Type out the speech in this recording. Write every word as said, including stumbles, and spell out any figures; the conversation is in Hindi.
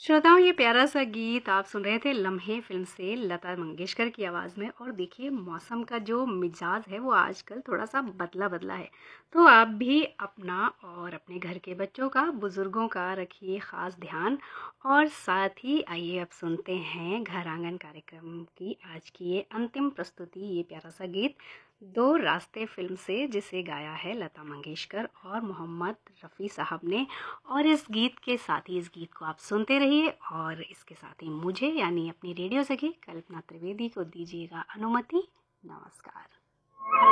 श्रोताओं, ये प्यारा सा गीत आप सुन रहे थे लम्हे फिल्म से लता मंगेशकर की आवाज़ में। और देखिए, मौसम का जो मिजाज है वो आजकल थोड़ा सा बदला बदला है। तो आप भी अपना और अपने घर के बच्चों का, बुजुर्गों का रखिए ख़ास ध्यान। और साथ ही आइए अब सुनते हैं घर आंगन कार्यक्रम की आज की ये अंतिम प्रस्तुति, ये प्यारा सा गीत दो रास्ते फिल्म से, जिसे गाया है लता मंगेशकर और मोहम्मद रफ़ी साहब ने। और इस गीत के साथ ही इस गीत को आप सुनते रहिए और इसके साथ ही मुझे यानी अपनी रेडियो सखी कल्पना त्रिवेदी को दीजिएगा अनुमति। नमस्कार।